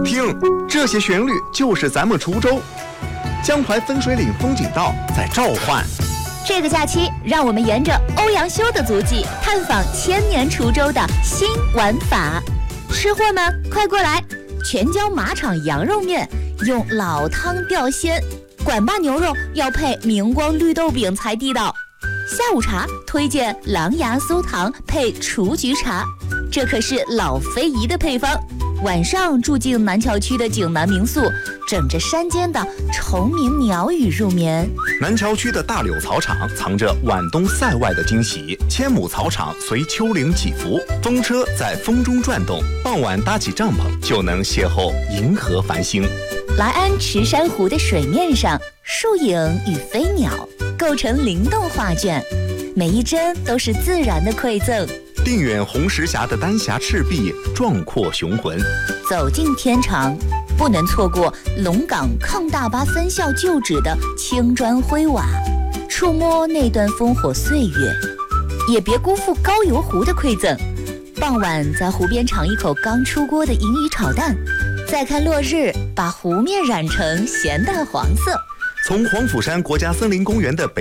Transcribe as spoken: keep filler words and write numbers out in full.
听，这些旋律就是咱们滁州江淮分水岭风景道在召唤。 这个假期，让我们沿着欧阳修的足迹，探访千年滁州的新玩法。吃货们，快过来！全椒马场羊肉面用老汤吊鲜，管坝牛肉要配明光绿豆饼才地道。下午茶推荐狼牙酥糖配雏菊茶，这可是老非遗的配方。晚上住进南桥区的景南民宿，枕着山间的虫鸣鸟语入眠。 南桥区的大柳草场藏着皖东塞外的惊喜，千亩草场随丘陵起伏，风车在风中转动，傍晚搭起帐篷就能邂逅银河繁星。 来安池珊瑚的水面上，树影与飞鸟构成灵动画卷，每一帧都是自然的馈赠。 定远红石峡的丹霞赤壁，壮阔雄浑。 走进天长，不能错过龙岗抗大巴分校旧址的青砖灰瓦，触摸那段烽火岁月，也别辜负高邮湖的馈赠。傍晚在湖边尝一口刚出锅的银鱼炒蛋，再看落日，把湖面染成咸淡黄色。 从黄甫山国家森林公园的北